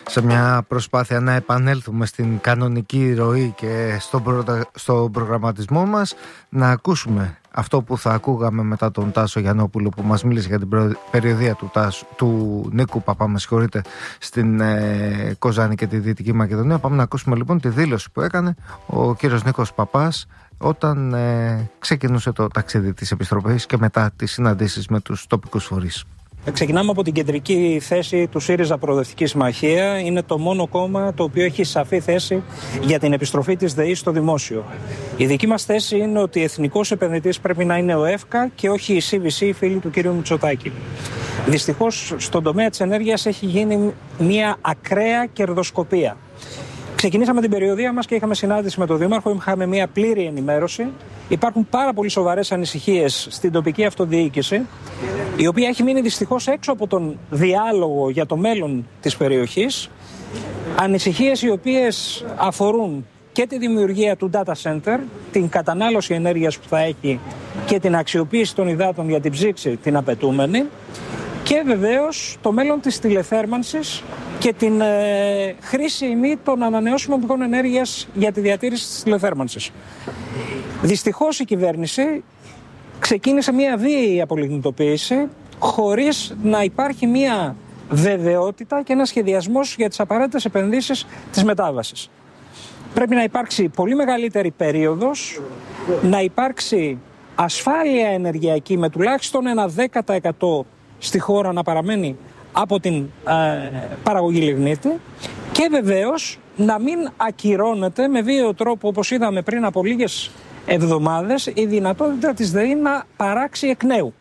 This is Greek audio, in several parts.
σε μια προσπάθεια να επανέλθουμε στην κανονική ροή και στον προγραμματισμό μας, να ακούσουμε αυτό που θα ακούγαμε μετά τον Τάσο Γιαννόπουλο, που μας μίλησε για την περιοδεία του Νίκου Παπά, στην Κοζάνη και τη Δυτική Μακεδονία. Πάμε να ακούσουμε λοιπόν τη δήλωση που έκανε ο κύριος Νίκος Παπάς όταν ξεκινούσε το ταξίδι της επιστροφής και μετά τις συναντήσεις με τους τοπικούς φορείς. Ξεκινάμε από την κεντρική θέση του ΣΥΡΙΖΑ Προοδευτική Συμμαχία. Είναι το μόνο κόμμα το οποίο έχει σαφή θέση για την επιστροφή της ΔΕΗ στο δημόσιο. Η δική μας θέση είναι ότι εθνικός επενδυτής πρέπει να είναι ο ΕΦΚΑ και όχι η CVC, οι φίλοι του κ. Μητσοτάκη. Δυστυχώς στον τομέα της ενέργειας έχει γίνει μια ακραία κερδοσκοπία. Ξεκινήσαμε την περιοδεία μας και είχαμε συνάντηση με τον Δήμαρχο, είχαμε μια πλήρη ενημέρωση. Υπάρχουν πάρα πολύ σοβαρές ανησυχίες στην τοπική αυτοδιοίκηση, η οποία έχει μείνει δυστυχώς έξω από τον διάλογο για το μέλλον της περιοχής. Ανησυχίες οι οποίες αφορούν και τη δημιουργία του data center, την κατανάλωση ενέργειας που θα έχει και την αξιοποίηση των υδάτων για την ψήξη την απαιτούμενη, και βεβαίως το μέλλον της τηλεθέρμανσης και την χρήση ή μη των ανανεώσιμων πηγών ενέργειας για τη διατήρηση της τηλεθέρμανσης. Δυστυχώς η κυβέρνηση ξεκίνησε μια βίαιη απολιγνητοποίηση χωρίς να υπάρχει μια βεβαιότητα και ένα σχεδιασμός για τις απαραίτητες επενδύσεις της μετάβασης. Πρέπει να υπάρξει πολύ μεγαλύτερη περίοδος, να υπάρξει ασφάλεια ενεργειακή με τουλάχιστον ένα 10% στη χώρα να παραμένει από την παραγωγή λιγνίτη, και βεβαίως να μην ακυρώνεται με βίαιο τρόπο, όπως είδαμε πριν από λίγες εβδομάδες, η δυνατότητα της ΔΕΗ να παράξει εκ νέου.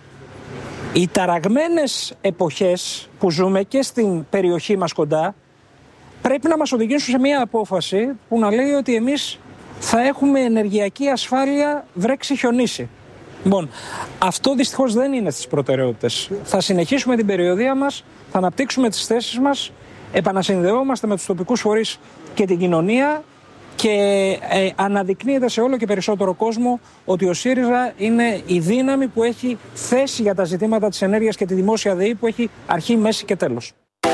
Οι ταραγμένες εποχές που ζούμε και στην περιοχή μας κοντά πρέπει να μας οδηγήσουν σε μια απόφαση που να λέει ότι εμείς θα έχουμε ενεργειακή ασφάλεια βρέξει χιονίσει. Λοιπόν, αυτό δυστυχώς δεν είναι στις προτεραιότητες. Θα συνεχίσουμε την περιοδεία μας, θα αναπτύξουμε τις θέσεις μας, επανασυνδεόμαστε με τους τοπικούς φορείς και την κοινωνία και αναδεικνύεται σε όλο και περισσότερο κόσμο ότι ο ΣΥΡΙΖΑ είναι η δύναμη που έχει θέση για τα ζητήματα της ενέργειας και τη δημόσια ΔΕΗ που έχει αρχή, μέση και τέλος.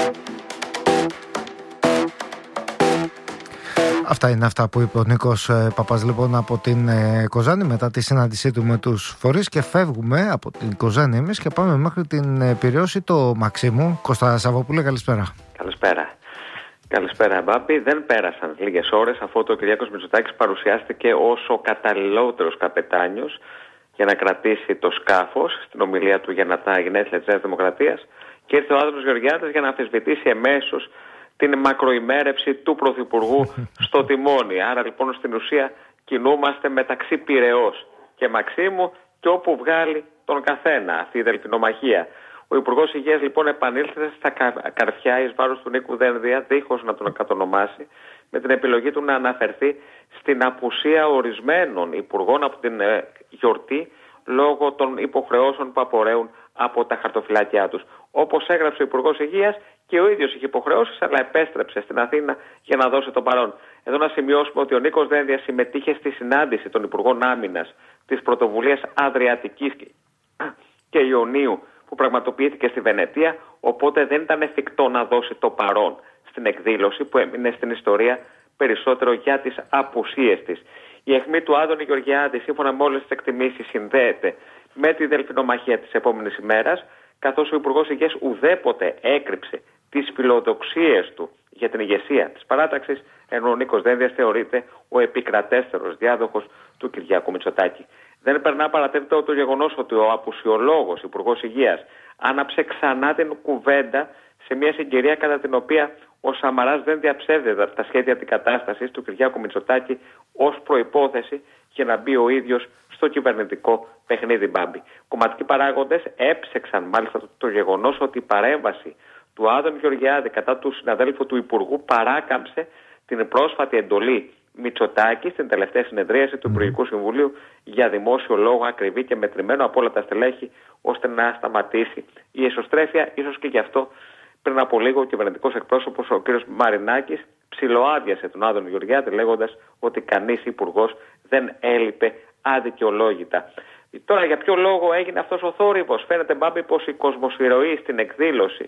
Αυτά είναι αυτά που είπε ο Νίκος Παπάς λοιπόν από την Κοζάνη μετά τη συνάντησή του με τους φορείς, και φεύγουμε από την Κοζάνη εμείς και πάμε μέχρι την Πειραιώση. Το Μαξίμου. Κώστα Σαββοπούλε, καλησπέρα. Καλησπέρα, Μπάμπη. Δεν πέρασαν λίγες ώρες αφού ο Κυριάκος Μητσοτάκης παρουσιάστηκε ως ο καταλληλότερος καπετάνιος για να κρατήσει το σκάφος στην ομιλία του για τα γενέθλια της Νέας Δημοκρατίας, και ήρθε ο Άδωνος Γεωργιάδης για να αμφισβητήσει εμέσως την μακροημέρευση του Πρωθυπουργού στο τιμόνι. Άρα λοιπόν στην ουσία κινούμαστε μεταξύ Πειραιώς και Μαξίμου και όπου βγάλει τον καθένα αυτή η δελφινομαχία. Ο Υπουργός Υγείας λοιπόν επανήλθε στα καρφιά εις βάρος του Νίκου Δένδια, δίχως να τον κατονομάσει, με την επιλογή του να αναφερθεί στην απουσία ορισμένων υπουργών από την γιορτή λόγω των υποχρεώσεων που απορρέουν από τα χαρτοφυλάκια τους. Όπως έγραψε ο Υπουργός Υγείας, και ο ίδιος είχε υποχρεώσεις, αλλά επέστρεψε στην Αθήνα για να δώσει τον παρόν. Εδώ να σημειώσουμε ότι ο Νίκος Δένδιας συμμετείχε στη συνάντηση των Υπουργών Άμυνας της πρωτοβουλίας Αδριατικής και Ιωνίου που πραγματοποιήθηκε στη Βενετία, οπότε δεν ήταν εφικτό να δώσει το παρόν στην εκδήλωση που έμεινε στην ιστορία περισσότερο για τις απουσίες της. Η αιχμή του Άδωνη Γεωργιάδη, σύμφωνα με όλες τις εκτιμήσεις, συνδέεται με τη δελφινομαχία της επόμενης ημέρας, καθώς ο Υπουργός Υγείας ουδέποτε έκρυψε τις φιλοδοξίες του για την ηγεσία της παράταξης, ενώ ο Νίκος Δένδιας θεωρείται ο επικρατέστερος διάδοχος του Κυριάκου Μητσοτάκη. Δεν περνά παρατήρητο το γεγονός ότι ο απουσιολόγος Υπουργός Υγείας άναψε ξανά την κουβέντα σε μια συγκυρία κατά την οποία ο Σαμαράς δεν διαψεύδεται τα σχέδια αντικατάστασης του Κυριάκου Μητσοτάκη ως προϋπόθεση για να μπει ο ίδιος στο κυβερνητικό παιχνίδι, Μπάμπη. Κομματικοί παράγοντες έψεξαν μάλιστα το γεγονός ότι η παρέμβαση του Άδωνη Γεωργιάδη κατά του συναδέλφου του Υπουργού παράκαμψε την πρόσφατη εντολή Μητσοτάκη στην τελευταία συνεδρίαση του Υπουργικού Συμβουλίου για δημόσιο λόγο ακριβή και μετρημένο από όλα τα στελέχη, ώστε να σταματήσει η εσωστρέφεια. Ίσως και γι' αυτό πριν από λίγο ο κυβερνητικός εκπρόσωπος, ο κ. Μαρινάκης, ψιλοάδειασε τον Άδωνη Γεωργιάδη λέγοντας ότι κανείς υπουργός δεν έλειπε αδικαιολόγητα. Τώρα για ποιο λόγο έγινε αυτός ο θόρυβος? Φαίνεται, Μπάμπη, πως η κοσμοσυρωή στην εκδήλωση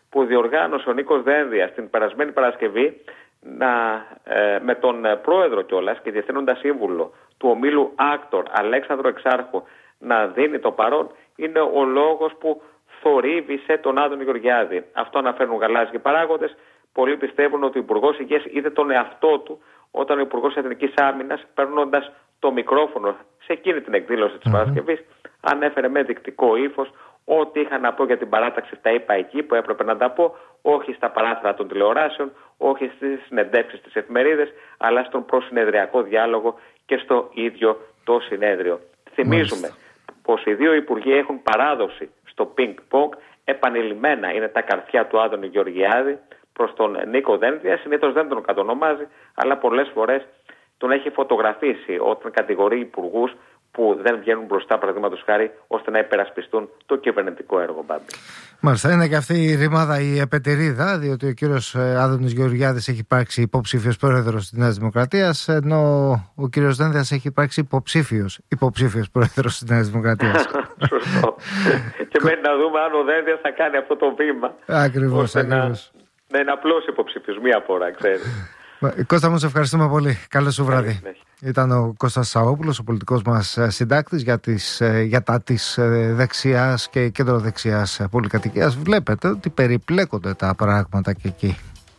που διοργάνωσε ο Νίκος Δένδιας την περασμένη Παρασκευή με τον πρόεδρο κιόλας και διευθύνοντα σύμβουλο του ομίλου Άκτορ Αλέξανδρο Εξάρχου να δίνει το παρόν, είναι ο λόγος που θορύβησε τον Άδωνη Γεωργιάδη. Αυτό αναφέρουν γαλάζιοι παράγοντες. Πολλοί πιστεύουν ότι ο Υπουργός Υγείας είδε τον εαυτό του όταν ο Υπουργός Εθνικής Άμυνας, παίρνοντας το μικρόφωνο σε εκείνη την εκδήλωση της Παρασκευής, ανέφερε με δεικτικό ύφος ό,τι είχα να πω για την παράταξη τα είπα εκεί που έπρεπε να τα πω, όχι στα παράθυρα των τηλεοράσεων, όχι στις συνεντεύξεις της εφημερίδες, αλλά στον προσυνεδριακό διάλογο και στο ίδιο το συνέδριο. Θυμίζουμε πως οι δύο υπουργοί έχουν παράδοση στο πινκ-πονγκ, επανειλημμένα είναι τα καρφιά του Άδωνη Γεωργιάδη προς τον Νίκο Δένδια. Συνήθως δεν τον κατονομάζει, αλλά πολλές φορές τον έχει φωτογραφίσει όταν κατηγορεί υπουργούς που δεν βγαίνουν μπροστά, παραδείγματος χάρη, ώστε να υπερασπιστούν το κυβερνητικό έργο. Μπάμπη. Μάλιστα, είναι και αυτή η ρημάδα η επετηρίδα, διότι ο κύριος Άδωνης Γεωργιάδης έχει υπάρξει υποψήφιος πρόεδρος της Νέας Δημοκρατίας, ενώ ο κύριος Δένδιας έχει υπάρξει υποψήφιος πρόεδρος της Νέας Δημοκρατίας. Σωστό. Και μένει να δούμε αν ο Δένδιας θα κάνει αυτό το βήμα. Ακριβώς. Να είναι απλός υποψήφιος, μία φορά, ξέρεις. Κώστα μου, σε ευχαριστούμε πολύ. Καλό σου βράδυ. Ήταν ο Κώστας Σαόπουλος, ο πολιτικός μας συντάκτης για τα της δεξιάς και κεντροδεξιάς πολυκατοικίας. Βλέπετε ότι περιπλέκονται τα πράγματα και εκεί.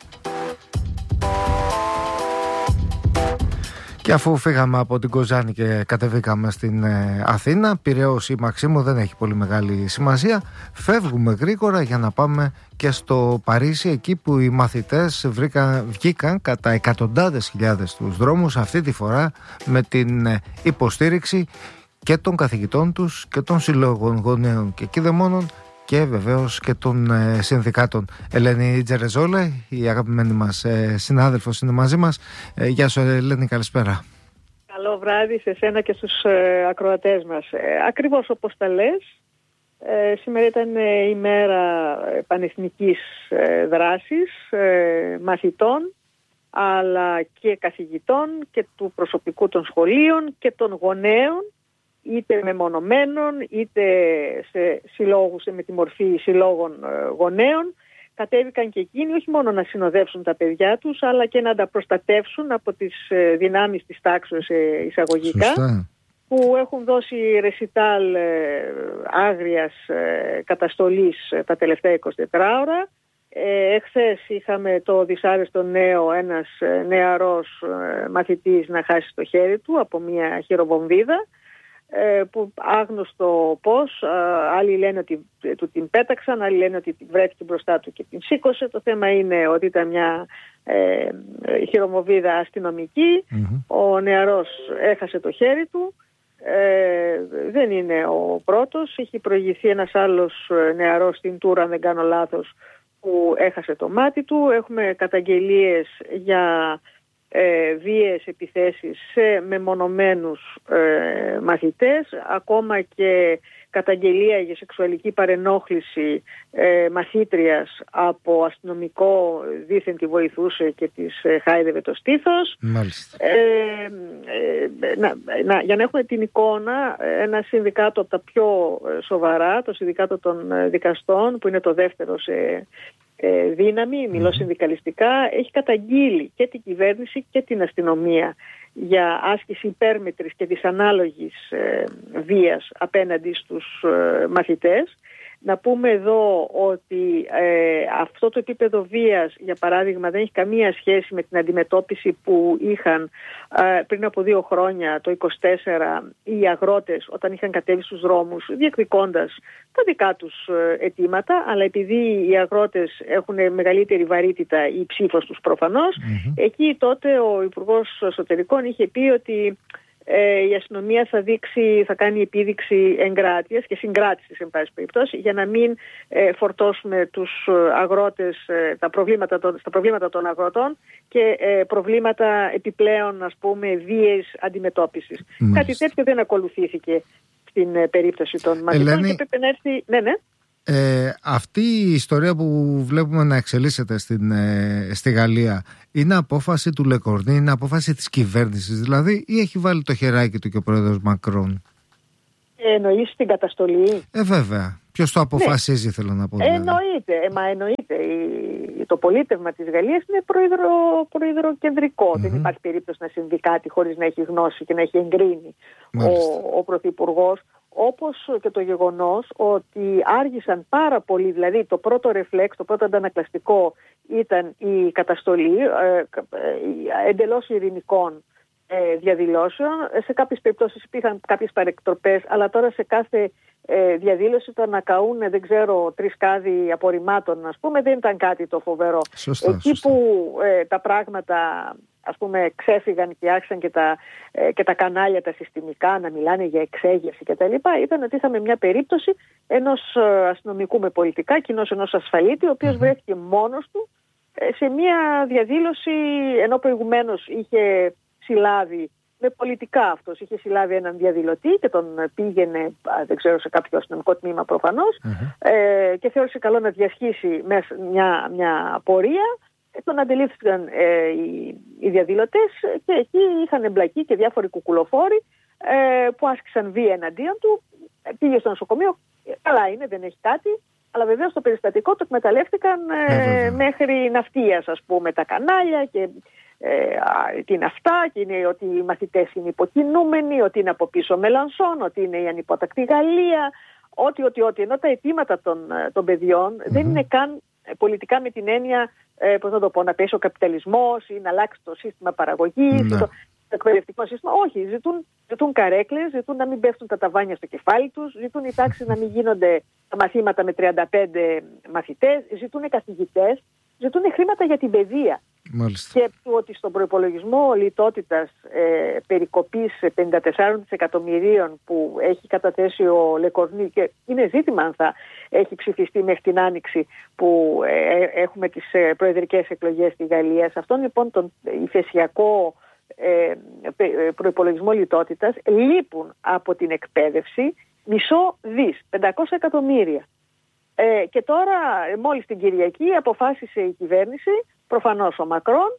Και αφού φύγαμε από την Κοζάνη και κατεβήκαμε στην Αθήνα, Πειραιώς ή Μαξίμου δεν έχει πολύ μεγάλη σημασία. Φεύγουμε γρήγορα για να πάμε και στο Παρίσι, εκεί που οι μαθητές βγήκαν κατά εκατοντάδες χιλιάδες στους δρόμους, αυτή τη φορά με την υποστήριξη και των καθηγητών τους και των συλλόγων γονέων και κηδεμόνων και βεβαίως και των συνδικάτων. Ελένη Τζερεζόλε, η αγαπημένη μας συνάδελφος, είναι μαζί μας. Γεια σου Ελένη, καλησπέρα. Καλό βράδυ σε σένα και στους ακροατές μας. Ακριβώς όπως τα λες, σήμερα ήταν η μέρα πανεθνικής δράσης μαθητών, αλλά και καθηγητών και του προσωπικού των σχολείων και των γονέων, είτε μεμονωμένων είτε σε συλλόγους, με τη μορφή συλλόγων γονέων. Κατέβηκαν και εκείνοι όχι μόνο να συνοδεύσουν τα παιδιά τους, αλλά και να τα προστατεύσουν από τις δυνάμεις της τάξης εισαγωγικά. Σωστά. Που έχουν δώσει ρεσιτάλ άγριας καταστολής τα τελευταία 24 ώρα. Εχθές είχαμε το δυσάρεστο νέο, ένας νεαρός μαθητής να χάσει το χέρι του από μια χειροβομβίδα, που άγνωστο πώς, άλλοι λένε ότι του την πέταξαν, άλλοι λένε ότι βρέθηκε μπροστά του και την σήκωσε. Το θέμα είναι ότι ήταν μια χειροβομβίδα αστυνομική. Ο νεαρός έχασε το χέρι του. Δεν είναι ο πρώτος, έχει προηγηθεί ένας άλλος νεαρός στην Τούρα, αν δεν κάνω λάθος, που έχασε το μάτι του. Έχουμε καταγγελίες για βίαιες επιθέσεις σε μεμονωμένους μαθητές, ακόμα και καταγγελία για σεξουαλική παρενόχληση μαθήτριας από αστυνομικό, δήθεν τη βοηθούσε και της χάιδευε το στήθος. Για να έχουμε την εικόνα, ένα συνδικάτο από τα πιο σοβαρά, το Συνδικάτο των Δικαστών, που είναι το δεύτερο σε δύναμη, μιλώ συνδικαλιστικά, έχει καταγγείλει και την κυβέρνηση και την αστυνομία για άσκηση υπέρμετρης και δυσανάλογης βίας απέναντι στους μαθητές. Να πούμε εδώ ότι αυτό το επίπεδο βίας, για παράδειγμα, δεν έχει καμία σχέση με την αντιμετώπιση που είχαν πριν από 2 χρόνια, το 24, οι αγρότες όταν είχαν κατέβει στους δρόμους διεκδικώντας τα δικά τους αιτήματα, αλλά επειδή οι αγρότες έχουν μεγαλύτερη βαρύτητα, η ψήφος τους προφανώς, εκεί τότε ο Υπουργός Εσωτερικών είχε πει ότι η αστυνομία θα κάνει επίδειξη εγκράτειας και συγκράτησης, εν πάση περιπτώσει, για να μην φορτώσουμε τους αγρότες στα προβλήματα των αγροτών και προβλήματα επιπλέον, ας πούμε, βίαιης αντιμετώπισης. Κάτι τέτοιο δεν ακολουθήθηκε στην περίπτωση των μαθητών και πρέπει να έρθει... Ναι. Αυτή η ιστορία που βλέπουμε να εξελίσσεται στη Γαλλία είναι απόφαση του Λεκορνή, είναι απόφαση της κυβέρνησης δηλαδή, ή έχει βάλει το χεράκι του και ο πρόεδρος Μακρόν? Εννοείς την καταστολή? Βέβαια. Ποιος το αποφασίζει, θέλω να πω. Εννοείται. Το πολίτευμα της Γαλλίας είναι προεδροκεντρικό. Δεν υπάρχει περίπτωση να συμβεί κάτι χωρίς να έχει γνώση και να έχει εγκρίνει ο Πρωθυπουργός. Όπως και το γεγονός ότι άργησαν πάρα πολύ, δηλαδή το πρώτο ρεφλέξ, το πρώτο αντανακλαστικό ήταν η καταστολή εντελώς ειρηνικών διαδηλώσεων. Σε κάποιες περιπτώσεις υπήρχαν κάποιες παρεκτροπές, αλλά τώρα σε κάθε διαδήλωση το ανακαούν, δεν ξέρω, 3 κάδοι απορριμμάτων, ας πούμε, δεν ήταν κάτι το φοβερό. Σωστά. Που τα πράγματα, ας πούμε, ξέφυγαν και άρχισαν και τα κανάλια τα συστημικά να μιλάνε για εξέγερση κτλ. Ήταν ότι είχαμε μια περίπτωση ενός αστυνομικού με πολιτικά, κοινώς ενός ασφαλίτη, ο οποίος βρέθηκε μόνος του σε μια διαδήλωση, ενώ προηγουμένως είχε συλλάβει με πολιτικά αυτός, είχε συλλάβει έναν διαδηλωτή και τον πήγαινε, δεν ξέρω, σε κάποιο αστυνομικό τμήμα προφανώς, και θεώρησε καλό να διασχίσει μια πορεία. Τον αντιλήφθηκαν οι διαδηλωτές και εκεί είχαν εμπλακεί και διάφοροι κουκουλοφόροι που άσκησαν βία εναντίον του. Πήγε στο νοσοκομείο, καλά είναι, δεν έχει κάτι, αλλά βεβαίως το περιστατικό το εκμεταλλεύτηκαν μέχρι ναυτίας, ας πούμε, τα κανάλια και τι είναι αυτά, και είναι ότι οι μαθητές είναι υποκινούμενοι, ότι είναι από πίσω Μελανσόν, ότι είναι η ανυπότακτη Γαλλία, ό,τι. Ενώ τα αιτήματα των παιδιών δεν είναι καν πολιτικά με την έννοια, πώς να το πω, να πέσει ο καπιταλισμός ή να αλλάξει το σύστημα παραγωγής, το εκπαιδευτικό σύστημα. Όχι, ζητούν καρέκλες, ζητούν να μην πέφτουν τα ταβάνια στο κεφάλι τους, ζητούν οι τάξεις να μην γίνονται τα μαθήματα με 35 μαθητές, ζητούν καθηγητές, ζητούν χρήματα για την παιδεία. Μάλιστα. Και ότι στον προϋπολογισμό λιτότητας περικοπής 54 δισεκατομμυρίων που έχει καταθέσει ο Λεκορνί, και είναι ζήτημα αν θα έχει ψηφιστεί μέχρι την Άνοιξη που έχουμε τις προεδρικές εκλογές στη Γαλλία. Σε αυτόν λοιπόν τον υφεσιακό προϋπολογισμό λιτότητας λείπουν από την εκπαίδευση 500 δις, 500 εκατομμύρια. Και τώρα μόλις την Κυριακή αποφάσισε η κυβέρνηση, προφανώς ο Μακρόν,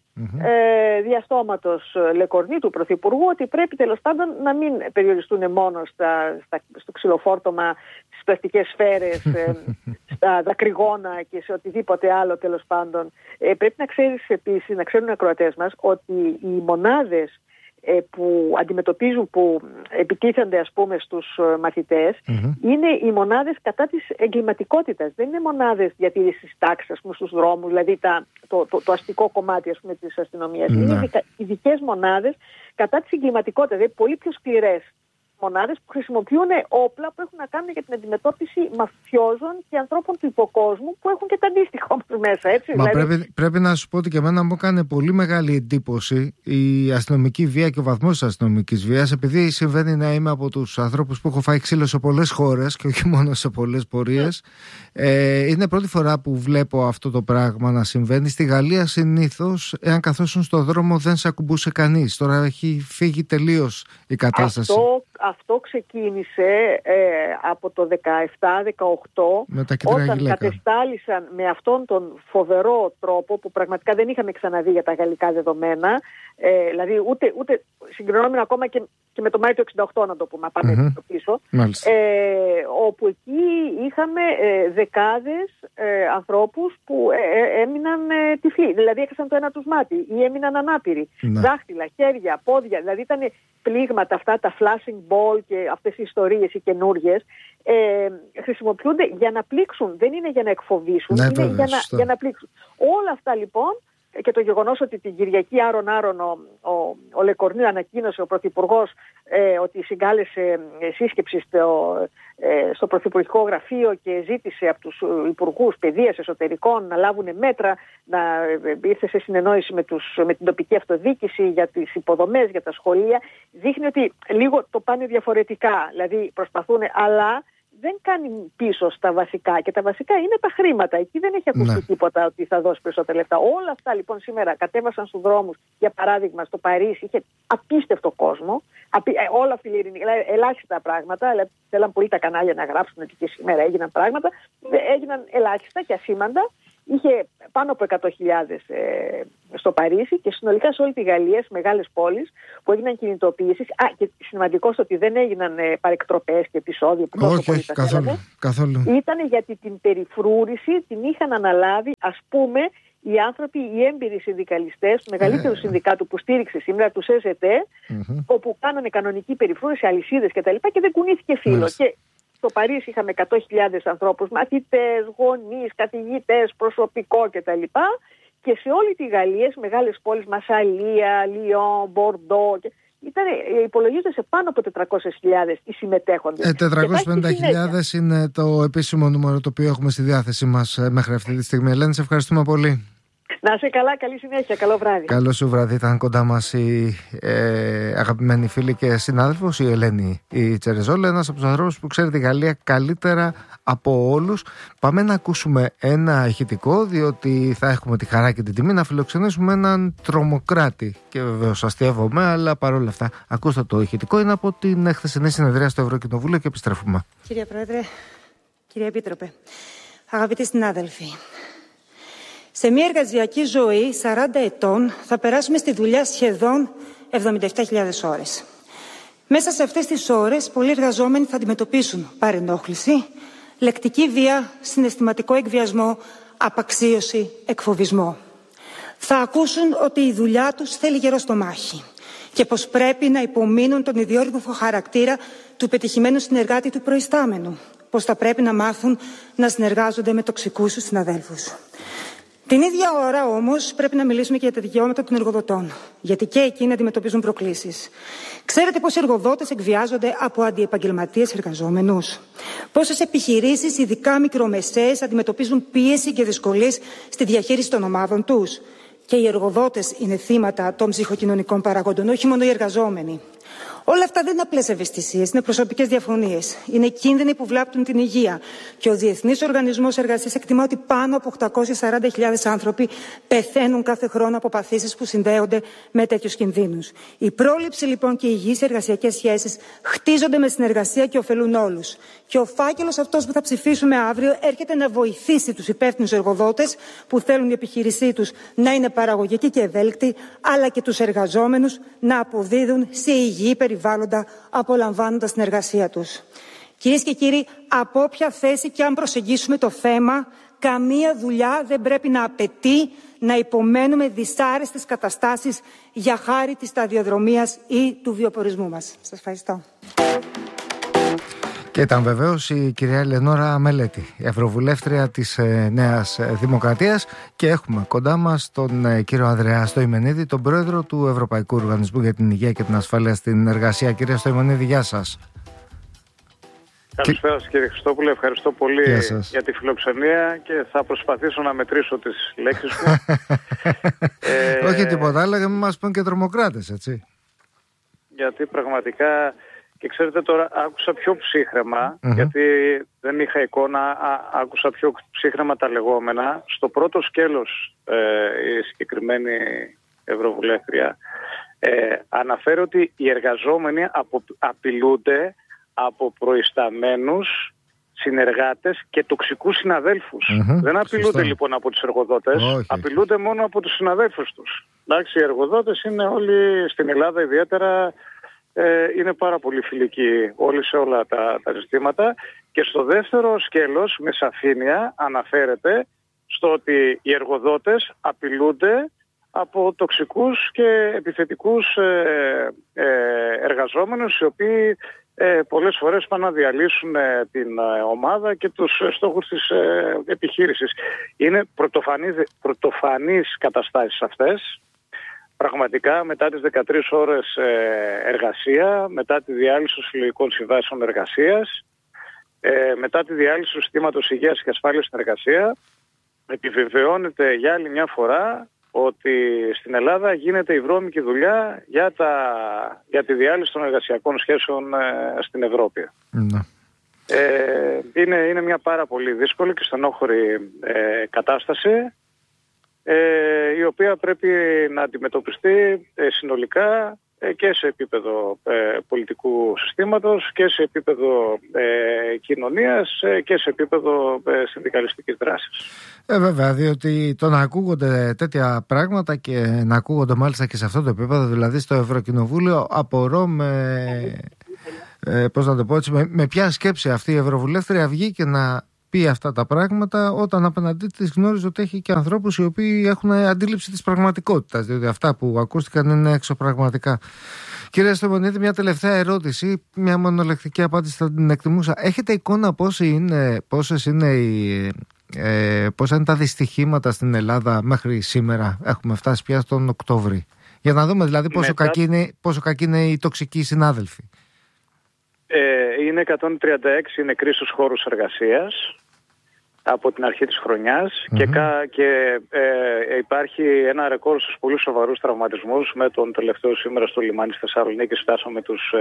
διαστόματος Λεκορνί του Πρωθυπουργού, ότι πρέπει τέλος πάντων να μην περιοριστούν μόνο στο ξυλοφόρτωμα, στις πλαστικές σφαίρες, στα δακρυγόνα και σε οτιδήποτε άλλο τέλος πάντων. Πρέπει να ξέρεις επίσης, να ξέρουν οι ακροατές μας, ότι οι μονάδες που αντιμετωπίζουν, που επιτίθενται ας πούμε στους μαθητές, είναι οι μονάδες κατά της εγκληματικότητας. Δεν είναι μονάδες διατήρησης τάξης, ας πούμε, στους δρόμους, δηλαδή το αστικό κομμάτι, ας πούμε, της αστυνομίας. Είναι ειδικές μονάδες κατά της εγκληματικότητας, δηλαδή πολύ πιο σκληρές μονάδες που χρησιμοποιούν όπλα που έχουν να κάνουν για την αντιμετώπιση μαφιόζων και ανθρώπων του υποκόσμου που έχουν και τα αντίστοιχα όμως μέσα, έτσι. Μα δηλαδή... πρέπει να σου πω ότι και εμένα μου έκανε πολύ μεγάλη εντύπωση η αστυνομική βία και ο βαθμός της αστυνομικής βίας, επειδή συμβαίνει να είμαι από τους ανθρώπους που έχω φάει ξύλο σε πολλές χώρες και όχι μόνο σε πολλές πορείες. Είναι πρώτη φορά που βλέπω αυτό το πράγμα να συμβαίνει. Στη Γαλλία συνήθως, εάν καθόσουν στον δρόμο, δεν σε ακουμπούσε κανείς. Τώρα έχει φύγει τελείως η κατάσταση. Αυτό ξεκίνησε από το 17-18, όταν κατεστάλησαν με αυτόν τον φοβερό τρόπο που πραγματικά δεν είχαμε ξαναδεί για τα γαλλικά δεδομένα, δηλαδή ούτε συγκρινόμενο ακόμα και με το Μάιο του 68, να το πούμε, πάμε πίσω, όπου εκεί είχαμε δεκάδες ανθρώπους που έμειναν τυφλοί, δηλαδή έχασαν το ένα τους μάτι ή έμειναν ανάπηροι, δάχτυλα, χέρια, πόδια, δηλαδή ήταν πλήγματα αυτά, τα flashing ball και αυτές οι ιστορίες οι καινούργιες, χρησιμοποιούνται για να πλήξουν, δεν είναι για να εκφοβήσουν, είναι για να πλήξουν. Όλα αυτά λοιπόν, και το γεγονός ότι την Κυριακή άρον ο Λεκορνί ανακοίνωσε, ο Πρωθυπουργός, ότι συγκάλεσε σύσκεψη στο Πρωθυπουργικό Γραφείο και ζήτησε από τους Υπουργούς Παιδείας, Εσωτερικών να λάβουν μέτρα, να ήρθε σε συνεννόηση με την τοπική αυτοδιοίκηση για τις υποδομές, για τα σχολεία, δείχνει ότι λίγο το πάνε διαφορετικά, δηλαδή προσπαθούν, αλλά δεν κάνει πίσω στα βασικά, και τα βασικά είναι τα χρήματα. Εκεί δεν έχει ακουστεί τίποτα ότι θα δώσει περισσότερα λεφτά. Όλα αυτά λοιπόν σήμερα κατέβασαν στους δρόμους. Για παράδειγμα, στο Παρίσι είχε απίστευτο κόσμο, όλα φιλιρινικά, ελάχιστα πράγματα. Θέλαν πολύ τα κανάλια να γράψουν ότι και σήμερα έγιναν πράγματα. Έγιναν ελάχιστα και ασήμαντα. είχε πάνω από 100.000 στο Παρίσι και συνολικά σε όλη τη Γαλλία, στις μεγάλες πόλεις που έγιναν κινητοποιήσεις. Και σημαντικό στο ότι δεν έγιναν παρεκτροπές και επεισόδια που τόσο πολύ τα καθόλου. Ήταν γιατί την περιφρούρηση την είχαν αναλάβει, ας πούμε, οι άνθρωποι, οι έμπειροι συνδικαλιστές του μεγαλύτερου συνδικάτου που στήριξε σήμερα, του ΣΕΖΕΤΕ, όπου κάνανε κανονική περιφρούρηση, αλυσίδες κτλ. Και δεν κουνήθηκε φύλλο. Και στο Παρίσι είχαμε 100.000 ανθρώπους, μαθητές, γονείς, καθηγητές, προσωπικό κτλ. Και σε όλη τη Γαλλία, στις μεγάλες πόλεις, Μασσαλία, Λιόν, Μπορντό, υπολογίζονται σε πάνω από 400.000 οι συμμετέχοντες. 450.000 είναι το επίσημο νούμερο το οποίο έχουμε στη διάθεσή μας μέχρι αυτή τη στιγμή. Ελένη, σε ευχαριστούμε πολύ. Να είσαι καλά, καλή συνέχεια, καλό βράδυ. Καλό σου βράδυ. Ήταν κοντά μας η αγαπημένη φίλη και συνάδελφος, η Ελένη η Τσερεζόλα, ένας από τους ανθρώπους που ξέρει τη Γαλλία καλύτερα από όλους. Πάμε να ακούσουμε ένα ηχητικό, διότι θα έχουμε τη χαρά και την τιμή να φιλοξενήσουμε έναν τρομοκράτη. Και βεβαίως αστειεύομαι, αλλά παρόλα αυτά, ακούστε το ηχητικό. Είναι από την χθεσινή συνεδρία στο Ευρωκοινοβούλιο και επιστρέφουμε. Κύριε Πρόεδρε, κύριε Επίτροπε, αγαπητοί συνάδελφοι. Σε μια εργασιακή ζωή 40 ετών θα περάσουμε στη δουλειά σχεδόν 77.000 ώρες. Μέσα σε αυτές τις ώρες πολλοί εργαζόμενοι θα αντιμετωπίσουν παρενόχληση, λεκτική βία, συναισθηματικό εκβιασμό, απαξίωση, εκφοβισμό. Θα ακούσουν ότι η δουλειά τους θέλει γερό στο μάχη και πως πρέπει να υπομείνουν τον ιδιόρυθμο χαρακτήρα του πετυχημένου συνεργάτη του προϊστάμενου, πως θα πρέπει να μάθουν να συνεργάζονται με τοξικούς τους συναδέλφους. Την ίδια ώρα όμως πρέπει να μιλήσουμε και για τα δικαιώματα των εργοδοτών, γιατί και εκείνοι αντιμετωπίζουν προκλήσεις. Ξέρετε πως οι εργοδότες εκβιάζονται από αντιεπαγγελματίες εργαζόμενους? Πόσες επιχειρήσεις, ειδικά μικρομεσαίες, αντιμετωπίζουν πίεση και δυσκολίες στη διαχείριση των ομάδων τους? Και οι εργοδότες είναι θύματα των ψυχοκοινωνικών παραγόντων, όχι μόνο οι εργαζόμενοι. Όλα αυτά δεν είναι απλές ευαισθησίες, είναι προσωπικές διαφωνίες. Είναι κίνδυνοι που βλάπτουν την υγεία. Και ο Διεθνής Οργανισμός Εργασίας εκτιμά ότι πάνω από 840.000 άνθρωποι πεθαίνουν κάθε χρόνο από παθήσεις που συνδέονται με τέτοιους κινδύνους. Η πρόληψη λοιπόν και οι υγιείς εργασιακές σχέσεις χτίζονται με συνεργασία και ωφελούν όλους. Και ο φάκελος αυτός που θα ψηφίσουμε αύριο έρχεται να βοηθήσει τους υπεύθυνους εργοδότες που θέλουν η επιχείρησή τους να είναι παραγωγική και ευέλικτη, αλλά και τους εργαζόμενους να αποδίδουν σε υγιή περιβάλλοντα, απολαμβάνοντας την εργασία τους. Κυρίες και κύριοι, από όποια θέση και αν προσεγγίσουμε το θέμα, καμία δουλειά δεν πρέπει να απαιτεί να υπομένουμε δυσάρεστες καταστάσεις για χάρη της σταδιοδρομίας ή του βιοπορισμού μας. Σας ευχαριστώ. Και ήταν βεβαίως η κυρία Ελενόρα Μελέτη, ευρωβουλεύτρια της Νέας Δημοκρατίας, και έχουμε κοντά μας τον κύριο Ανδρέα Στοημενίδη, τον πρόεδρο του Ευρωπαϊκού Οργανισμού για την Υγεία και την Ασφάλεια στην Εργασία. Κύριε Στοημενίδη, γεια σας. Καλησπέρα σας κύριε Χριστόπουλε, ευχαριστώ πολύ για τη φιλοξενία και θα προσπαθήσω να μετρήσω τις λέξεις μου. Όχι τίποτα άλλο, για να μην μας πούν και τρομοκράτες, έτσι. Γιατί πραγματικά... Και ξέρετε τώρα άκουσα πιο ψύχρεμα, γιατί δεν είχα εικόνα, άκουσα πιο ψύχρεμα τα λεγόμενα. Στο πρώτο σκέλος η συγκεκριμένη ευρωβουλεύτρια αναφέρει ότι οι εργαζόμενοι απειλούνται από προϊσταμένους συνεργάτες και τοξικούς συναδέλφους. Δεν απειλούνται λοιπόν από τους εργοδότες, απειλούνται μόνο από τους συναδέλφους τους. Εντάξει, οι εργοδότες είναι όλοι στην Ελλάδα ιδιαίτερα... είναι πάρα πολύ φιλικοί όλοι σε όλα τα ζητήματα. Και στο δεύτερο σκέλος με σαφήνεια αναφέρεται στο ότι οι εργοδότες απειλούνται από τοξικούς και επιθετικούς εργαζόμενους, οι οποίοι πολλές φορές πάνε να διαλύσουν την ομάδα και τους στόχους της επιχείρησης. Είναι πρωτοφανείς καταστάσεις αυτές. Πραγματικά μετά τις 13 ώρες εργασία, μετά τη διάλυση των συλλογικών συμβάσεων εργασίας, μετά τη διάλυση του συστήματος υγείας και ασφάλειας στην εργασία, επιβεβαιώνεται για άλλη μια φορά ότι στην Ελλάδα γίνεται η βρώμικη δουλειά για τη διάλυση των εργασιακών σχέσεων στην Ευρώπη. Είναι μια πάρα πολύ δύσκολη και στενόχωρη κατάσταση, η οποία πρέπει να αντιμετωπιστεί συνολικά και σε επίπεδο πολιτικού συστήματος και σε επίπεδο κοινωνίας και σε επίπεδο συνδικαλιστικής δράσης. Βέβαια, διότι το να ακούγονται τέτοια πράγματα και να ακούγονται μάλιστα και σε αυτό το επίπεδο, δηλαδή στο Ευρωκοινοβούλιο, απορώ πώς να το πω έτσι, με ποια σκέψη αυτή η Ευρωβουλεύτρια βγήκε να πει αυτά τα πράγματα, όταν απέναντί της γνώριζε ότι έχει και ανθρώπους οι οποίοι έχουν αντίληψη της πραγματικότητας, διότι αυτά που ακούστηκαν είναι εξωπραγματικά. Κύριε Σταιμονίδη, μια τελευταία ερώτηση, μια μονολεκτική απάντηση θα την εκτιμούσα. Έχετε εικόνα πόσα είναι τα δυστυχήματα στην Ελλάδα μέχρι σήμερα? Έχουμε φτάσει πια στον Οκτώβρη. Για να δούμε δηλαδή πόσο κακοί είναι οι τοξικοί συνάδελφοι. Είναι 136 νεκροί στους χώρους εργασίας από την αρχή της χρονιάς και υπάρχει ένα ρεκόρ στους πολύ σοβαρούς τραυματισμούς, με τον τελευταίο σήμερα στο λιμάνι της Θεσσαλονίκης φτάσαμε τους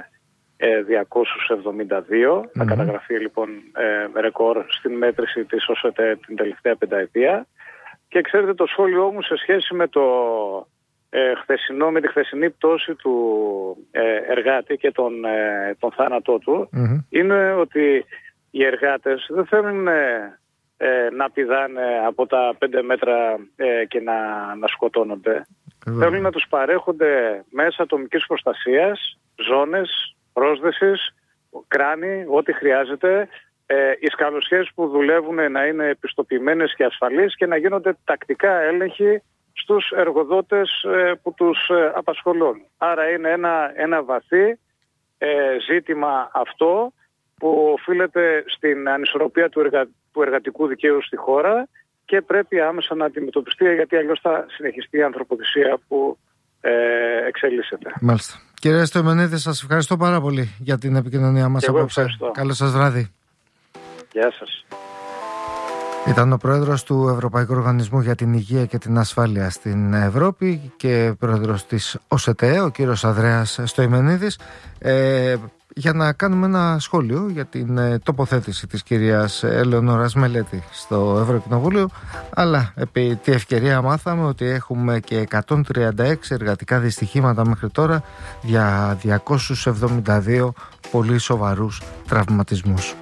272. Θα καταγραφεί λοιπόν ρεκόρ στην μέτρηση της ΟΣΕΤΕ την τελευταία πενταετία. Και ξέρετε, το σχόλιο μου σε σχέση με με τη χθεσινή πτώση του εργάτη και τον θάνατό του είναι ότι οι εργάτες δεν θέλουν να πηδάνε από τα 5 μέτρα και να σκοτώνονται. Θέλουν να τους παρέχονται μέσα ατομικής προστασίας, ζώνες πρόσδεσης, κράνη, ό,τι χρειάζεται, οι σκαλωσιές που δουλεύουν να είναι επιστοποιημένες και ασφαλείς και να γίνονται τακτικά έλεγχοι στους εργοδότες που τους απασχολούν. Άρα είναι ένα βαθύ ζήτημα αυτό που οφείλεται στην ανισορροπία του εργατικού δικαίου στη χώρα και πρέπει άμεσα να αντιμετωπιστεί, γιατί αλλιώς θα συνεχιστεί η ανθρωποδυσία που εξελίσσεται. Μάλιστα. Κύριε Σταιμονίδη, σας ευχαριστώ πάρα πολύ για την επικοινωνία μας απόψε. Καλό σας βράδυ. Γεια σας. Ήταν ο πρόεδρος του Ευρωπαϊκού Οργανισμού για την Υγεία και την Ασφάλεια στην Ευρώπη και πρόεδρος της ΟΣΕΤΕ, ο κύριος Ανδρέας Στοημενίδης, για να κάνουμε ένα σχόλιο για την τοποθέτηση της κυρίας Ελεονόρας Μελέτη στο Ευρωκοινοβούλιο, αλλά επί τη ευκαιρία μάθαμε ότι έχουμε και 136 εργατικά δυστυχήματα μέχρι τώρα για 272 πολύ σοβαρούς τραυματισμούς.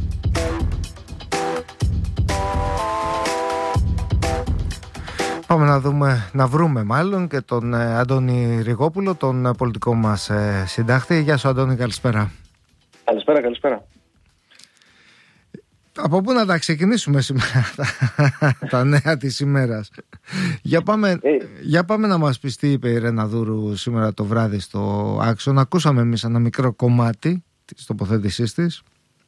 Πάμε να βρούμε μάλλον και τον Αντώνη Ριγόπουλο, τον πολιτικό μας συντάκτη. Γεια σου Αντώνη, καλησπέρα. Καλησπέρα. Από πού να τα ξεκινήσουμε σήμερα τα νέα της ημέρας? Για πάμε να μας πεις τι είπε η Ρένα Δούρου σήμερα το βράδυ στο Άξον. Ακούσαμε εμείς ένα μικρό κομμάτι της τοποθέτησής της.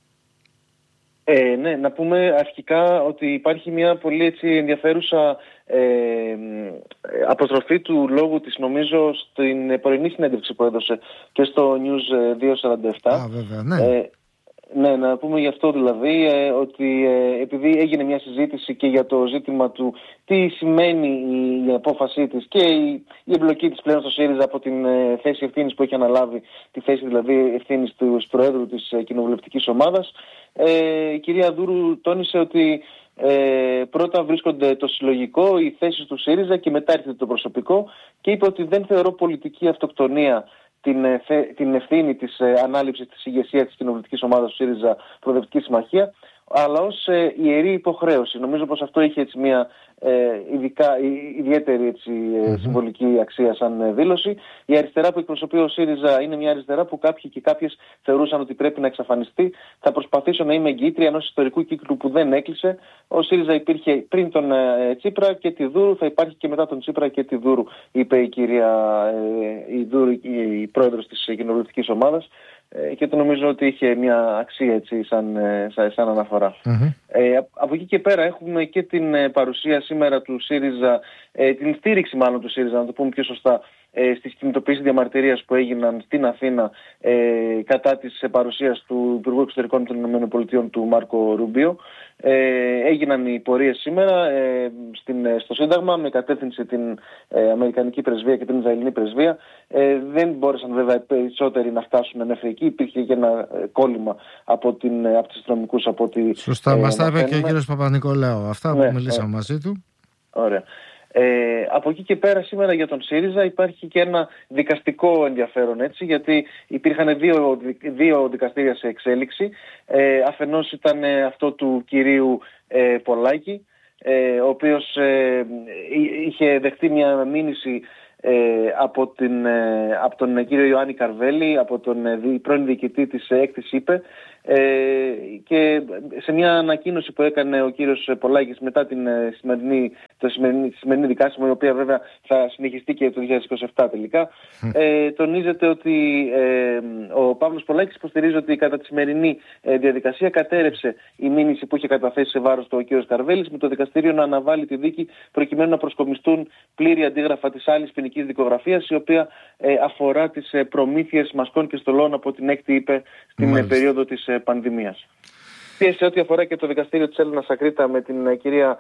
Ναι, να πούμε αρχικά ότι υπάρχει μια πολύ έτσι ενδιαφέρουσα αποστροφή του λόγου της, νομίζω, στην πρωινή συνέντευξη που έδωσε και στο News 247. Βέβαια, ναι. Ναι, να πούμε γι' αυτό δηλαδή, ότι επειδή έγινε μια συζήτηση και για το ζήτημα του τι σημαίνει η απόφασή της και η εμπλοκή της πλέον στο ΣΥΡΙΖΑ από την θέση ευθύνης που έχει αναλάβει, τη θέση δηλαδή ευθύνης του Προέδρου της κοινοβουλευτικής ομάδας, η κυρία Δούρου τόνισε ότι πρώτα βρίσκονται το συλλογικό, οι θέσεις του ΣΥΡΙΖΑ και μετά έρχεται το προσωπικό, και είπε ότι δεν θεωρώ πολιτική αυτοκτονία την ευθύνη της ανάληψης της ηγεσίας της κοινοβουλευτικής ομάδας του ΣΥΡΙΖΑ Προοδευτική Συμμαχία, αλλά ως ιερή υποχρέωση. Νομίζω πως αυτό έχει έτσι μια ιδιαίτερη έτσι, συμβολική αξία σαν δήλωση. Η αριστερά που εκπροσωπεί ο ΣΥΡΙΖΑ είναι μια αριστερά που κάποιοι και κάποιες θεωρούσαν ότι πρέπει να εξαφανιστεί. Θα προσπαθήσω να είμαι εγγυήτρια ενός ιστορικού κύκλου που δεν έκλεισε. Ο ΣΥΡΙΖΑ υπήρχε πριν τον Τσίπρα και τη Δούρου, θα υπάρχει και μετά τον Τσίπρα και τη Δούρου, είπε η κυρία Δούρου, η πρόεδρος της κοινοβουλευτικής ομάδας. Και το νομίζω ότι είχε μια αξία έτσι, σαν αναφορά. Από εκεί και πέρα έχουμε και την παρουσία σήμερα του ΣΥΡΙΖΑ, την στήριξη μάλλον του ΣΥΡΙΖΑ, να το πούμε πιο σωστά, στις κινητοποιήσεις διαμαρτυρίας που έγιναν στην Αθήνα κατά της παρουσίας του Υπουργού Εξωτερικών των ΗΠΑ του Μάρκο Ρουμπίο. Έγιναν οι πορείες σήμερα στο Σύνταγμα με κατεύθυνση την Αμερικανική Πρεσβεία και την Ισραηλινή Πρεσβεία. Δεν μπόρεσαν βέβαια οι περισσότεροι να φτάσουν μέχρι εκεί. Υπήρχε και ένα κόλλημα από τους αστυνομικούς. Σωστά, μας τα είπε και ο κύριος Παπα-Νικολάου αυτά που μιλήσαμε μαζί του. Ωραία. Από εκεί και πέρα σήμερα για τον ΣΥΡΙΖΑ υπάρχει και ένα δικαστικό ενδιαφέρον, έτσι, γιατί υπήρχαν δύο δικαστήρια σε εξέλιξη. Αφενός ήταν αυτό του κυρίου Πολάκη, ο οποίος είχε δεχτεί μια μήνυση από τον κύριο Ιωάννη Καρβέλη, από τον πρώην διοικητή της έκτης ΥΠΕ, και σε μια ανακοίνωση που έκανε ο κύριος Πολάκης μετά τη σημερινή δικάσιμο, η οποία βέβαια θα συνεχιστεί και το 2027 τελικά, τονίζεται ότι ο Παύλος Πολάκης υποστηρίζει ότι κατά τη σημερινή διαδικασία κατέρευσε η μήνυση που είχε καταθέσει σε βάρος του ο κύριος Καρβέλης, με το δικαστήριο να αναβάλει τη δίκη προκειμένου να προσκομιστούν πλήρη αντίγραφα της άλλης ποινικής δικογραφίας, η οποία αφορά τις προμήθειες μασκών και στολών από την έκτη ΥΠΕ στην περίοδο της πανδημίας. Και σε ό,τι αφορά και το δικαστήριο της Έλενας Ακρίτα με την κυρία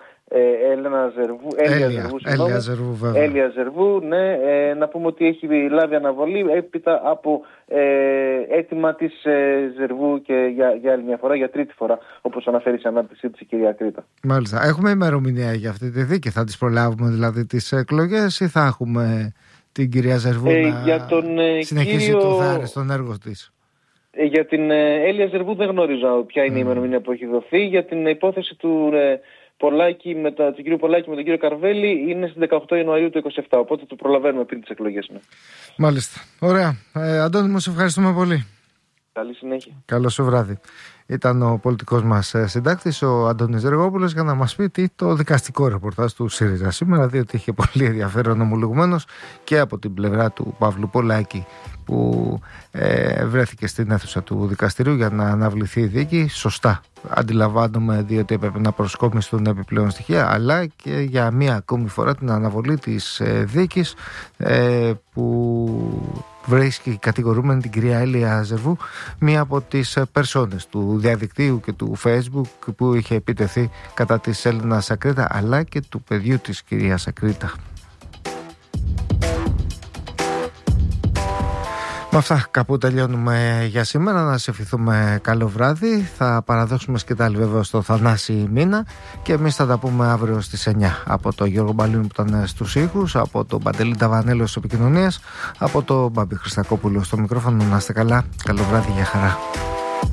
Έλια Ζερβού, ναι, να πούμε ότι έχει λάβει αναβολή έπειτα από αίτημα της Ζερβού και για άλλη μια φορά, για τρίτη φορά, όπως αναφέρει σε ανάρτησή της η κυρία Ακρίτα. Μάλιστα. Έχουμε ημερομηνία για αυτή τη δίκη? Θα τις προλάβουμε δηλαδή τις εκλογές ή θα έχουμε την κυρία Ζερβού να συνεχίσει το θάρρος στον έργο της? Για την Έλια Ζερβού δεν γνωρίζω ποια είναι η ημερομηνία που έχει δοθεί. Για την υπόθεση του Πολάκη του κύριου Πολάκη με τον κύριο Καρβέλη είναι στις 18 Ιανουαρίου του 2027, οπότε το προλαβαίνουμε πριν τις εκλογές. Ναι. Μάλιστα. Ωραία. Αντώνη μου, σε ευχαριστούμε πολύ. Καλή συνέχεια. Καλό σου βράδυ. Ήταν ο πολιτικός μας συντάκτης, ο Αντώνης Ζεργόπουλος, για να μας πει το δικαστικό ρεπορτάζ του ΣΥΡΙΖΑ σήμερα, διότι είχε πολύ ενδιαφέρον ομολογουμένως και από την πλευρά του Παύλου Πολάκη, που βρέθηκε στην αίθουσα του δικαστηρίου για να αναβληθεί η δίκη. Σωστά αντιλαμβάνομαι, διότι έπρεπε να προσκόμιστούν επιπλέον στοιχεία, αλλά και για μία ακόμη φορά την αναβολή της δίκης που βρίσκει κατηγορούμενη την κυρία Έλια Ζερβού, μία από τις περσόνες του διαδικτύου και του Facebook που είχε επιτεθεί κατά της Έλενας Ακρίτα, αλλά και του παιδιού της κυρίας Ακρίτα. Με αυτά κάπου τελειώνουμε για σήμερα. Να σε ευχηθούμε καλό βράδυ. Θα παραδώσουμε σκητάλη βέβαια στο Θανάση Μίνα και εμείς θα τα πούμε αύριο στις 9. Από τον Γιώργο Μπαλίνου που ήταν στους ήχους, από τον Παντελή Ταβανέλο στις επικοινωνίες, από τον Μπάμπη Χριστακόπουλο στο μικρόφωνο. Να είστε καλά. Καλό βράδυ, για χαρά.